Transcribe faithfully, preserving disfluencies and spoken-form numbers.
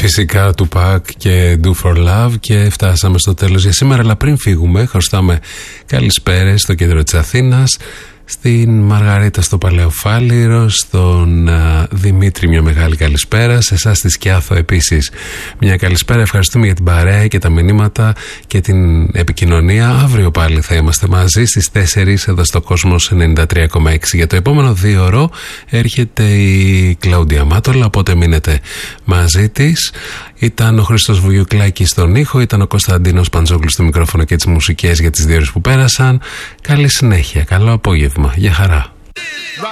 Φυσικά του Πακ και Do For Love. Και φτάσαμε στο τέλος για σήμερα. Αλλά πριν φύγουμε, χρωστάμε καλησπέρες στο κέντρο της Αθήνας, στην Μαργαρίτα στο Παλαιοφάλιρο, στον α, Δημήτρη μια μεγάλη καλησπέρα, σε εσάς στη Σκιάθο επίσης μια καλησπέρα. Ευχαριστούμε για την παρέα και τα μηνύματα και την επικοινωνία. Αύριο πάλι θα είμαστε μαζί στις τέσσερις εδώ στο Κόσμος ενενήντα τρία κόμμα έξι. Για το επόμενο δύο ώρο έρχεται η Κλαούντια Μάτολα, οπότε μείνετε μαζί της. Ήταν ο Χρήστος Βουγιουκλάκης στον ήχο, ήταν ο Κωνσταντίνος Παντζόγλου στο μικρόφωνο και τις μουσικές για τις δύο ώρες που πέρασαν. Καλή συνέχεια, καλό απόγευμα, για χαρά.